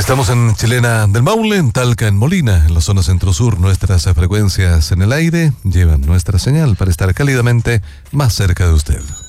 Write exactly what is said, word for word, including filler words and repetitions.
Estamos en Chilena del Maule, en Talca, en Molina, en la zona centro-sur. Nuestras frecuencias en el aire llevan nuestra señal para estar cálidamente más cerca de usted.